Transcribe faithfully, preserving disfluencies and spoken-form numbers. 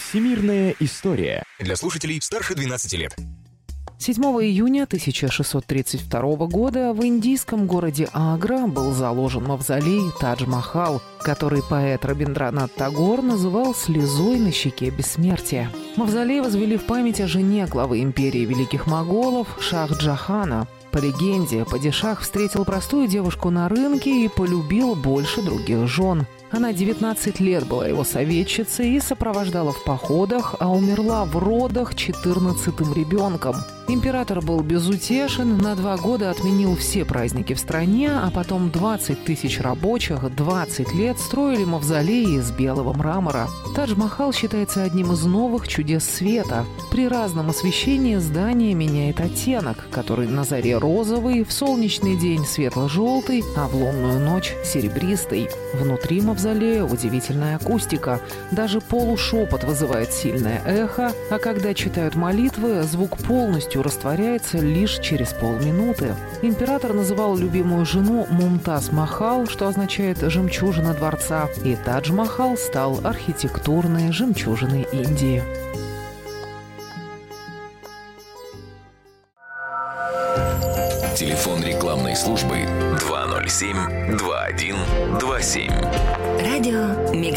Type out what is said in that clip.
Всемирная история. Для слушателей старше двенадцати лет. седьмого июня тысяча шестьсот тридцать второго года в индийском городе Агра был заложен мавзолей Тадж-Махал, который поэт Рабиндранат Тагор называл «слезой на щеке бессмертия». Мавзолей возвели в память о жене главы империи великих моголов Шах-Джахана. По легенде, падишах встретил простую девушку на рынке и полюбил больше других жен. Она девятнадцать лет была его советчицей и сопровождала в походах, а умерла в родах четырнадцатым ребенком. Император был безутешен, на два года отменил все праздники в стране, а потом двадцать тысяч рабочих двадцать лет строили мавзолеи из белого мрамора. Тадж-Махал считается одним из новых чудес света. При разном освещении здание меняет оттенок, который на заре розовый, в солнечный день светло-желтый, а в лунную ночь серебристый. Внутри мавзолея удивительная акустика. Даже полушепот вызывает сильное эхо, а когда читают молитвы, звук полностью растворяется лишь через полминуты. Император называл любимую жену Мумтаз Махал, что означает «жемчужина дворца», и Тадж-Махал стал архитектурной жемчужиной Индии. Телефон рекламной службы два ноль семь два один два семь. Радио Мегаполис.